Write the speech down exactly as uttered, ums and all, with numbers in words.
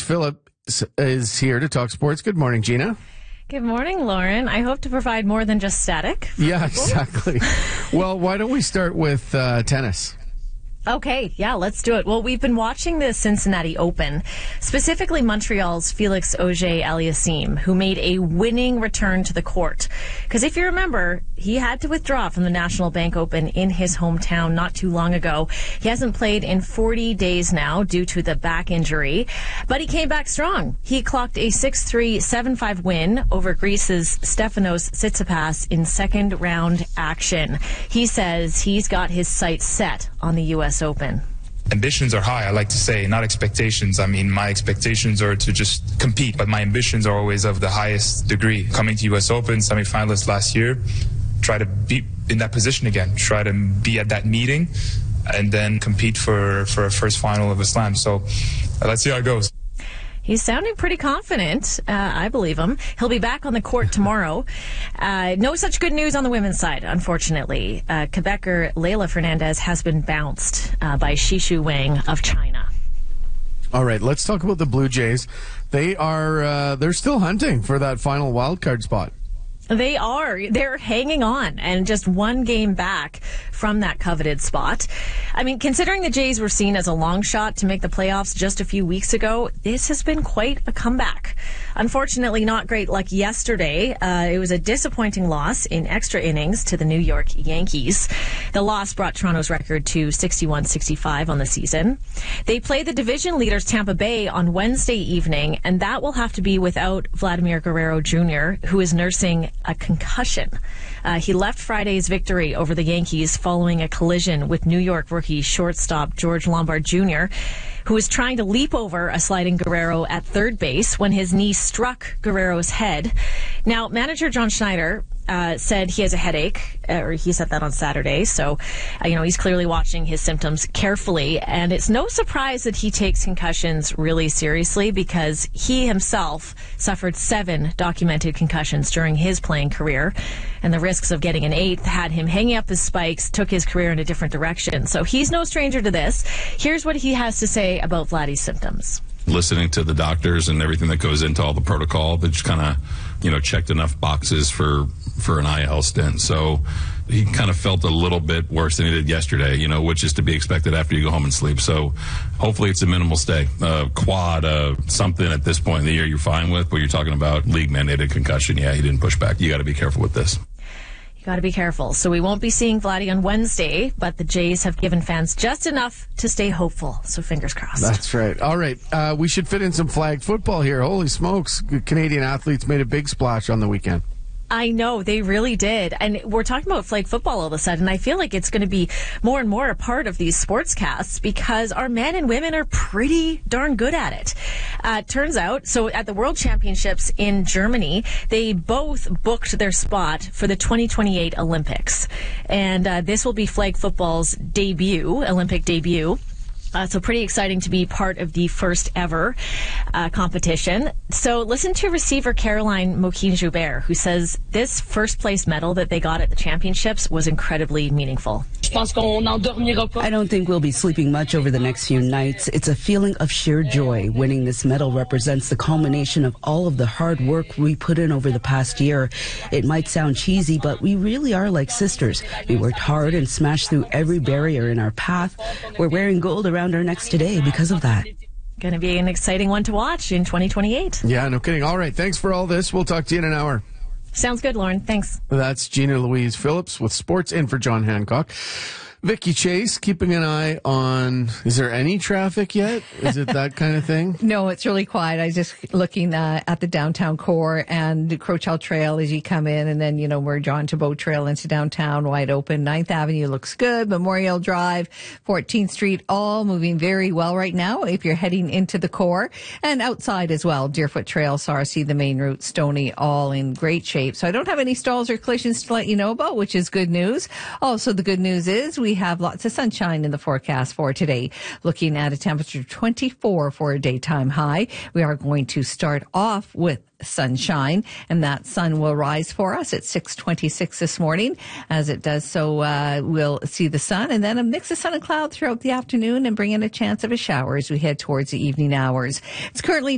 Phillips is here to talk sports. Good morning, Gina. Good morning, Lauren. I hope to provide more than just static. Yeah, people. Exactly. Well, why don't we start with uh, tennis? Okay, yeah, let's do it. Well, we've been watching the Cincinnati Open, specifically Montreal's Felix Auger-Aliassime, who made a winning return to the court. Because if you remember, he had to withdraw from the National Bank Open in his hometown not too long ago. He hasn't played in forty days now due to the back injury, but he came back strong. He clocked a six three, seven five win over Greece's Stefanos Tsitsipas in second round action. He says he's got his sights set on the U S Open. Ambitions are high, I like to say, not expectations. I mean, my expectations are to just compete, but my ambitions are always of the highest degree. Coming to U S Open, semifinalist last year, try to be in that position again, try to be at that meeting, and then compete for, for a first final of a slam. So uh, let's see how it goes. He's sounding pretty confident. Uh, I believe him. He'll be back on the court tomorrow. Uh, no such good news on the women's side, unfortunately. Uh, Quebecer Leylah Fernandez has been bounced uh, by Xishu Wang of China. All right, let's talk about the Blue Jays. They are uh, they're still hunting for that final wild card spot. They are. They're hanging on and just one game back from that coveted spot. I mean, considering the Jays were seen as a long shot to make the playoffs just a few weeks ago, this has been quite a comeback. Unfortunately, not great luck yesterday. Uh, it was a disappointing loss in extra innings to the New York Yankees. The loss brought Toronto's record to sixty-one sixty-five on the season. They play the division leaders Tampa Bay on Wednesday evening, and that will have to be without Vladimir Guerrero Junior, who is nursing a concussion. Uh, he left Friday's victory over the Yankees following a collision with New York rookie shortstop George Lombard Junior, who was trying to leap over a sliding Guerrero at third base when his knee struck Guerrero's head. Now, manager John Schneider uh, said he has a headache, uh, or he said that on Saturday, so uh, you know he's clearly watching his symptoms carefully, and it's no surprise that he takes concussions really seriously because he himself suffered seven documented concussions during his playing career, and the risks of getting an eighth had him hanging up his spikes, took his career in a different direction. So he's no stranger to this. Here's what he has to say about Vladdy's symptoms. Listening to the doctors and everything that goes into all the protocol, that just kind of, you know, checked enough boxes for, for an I L stint. So he kind of felt a little bit worse than he did yesterday, you know, which is to be expected after you go home and sleep. So hopefully it's a minimal stay. Uh, quad, uh, something at this point in the year you're fine with, but you're talking about league-mandated concussion. Yeah, he didn't push back. You got to be careful with this. You got to be careful. So we won't be seeing Vladdy on Wednesday, but the Jays have given fans just enough to stay hopeful. So fingers crossed. That's right. All right. Uh, we should fit in some flag football here. Holy smokes. Canadian athletes made a big splash on the weekend. I know, they really did. And we're talking about flag football all of a sudden. I feel like it's going to be more and more a part of these sportscasts because our men and women are pretty darn good at it. Uh, turns out, so at the World Championships in Germany, they both booked their spot for the twenty twenty-eight Olympics. And uh, this will be flag football's debut, Olympic debut. Uh, so pretty exciting to be part of the first ever uh, competition. So listen to receiver Caroline Moquin-Joubert, who says this first place medal that they got at the championships was incredibly meaningful. I don't think we'll be sleeping much over the next few nights. It's a feeling of sheer joy. Winning this medal represents the culmination of all of the hard work we put in over the past year. It might sound cheesy, but we really are like sisters. We worked hard and smashed through every barrier in our path. We're wearing gold around our necks today because of that. Going to be an exciting one to watch in twenty twenty-eight. Yeah, no kidding. All right, thanks for all this. We'll talk to you in an hour. Sounds good, Lauren. Thanks. That's Gina Louise Phillips with Sports in for John Hancock. Vicky Chase, keeping an eye on, is there any traffic yet? Is it that kind of thing? No, it's really quiet. I was just looking uh, at the downtown core and Crowchild Trail as you come in, and then, you know, merge on to Boat Trail into downtown, wide open. ninth Avenue looks good. Memorial Drive, fourteenth Street, all moving very well right now if you're heading into the core. And outside as well, Deerfoot Trail, Sarcee, the main route, Stoney, all in great shape. So I don't have any stalls or collisions to let you know about, which is good news. Also, the good news is we We have lots of sunshine in the forecast for today. Looking at a temperature of twenty-four for a daytime high. We are going to start off with sunshine, and that sun will rise for us at six twenty-six this morning. As it does so, uh, we'll see the sun and then a mix of sun and cloud throughout the afternoon and bring in a chance of a shower as we head towards the evening hours. It's currently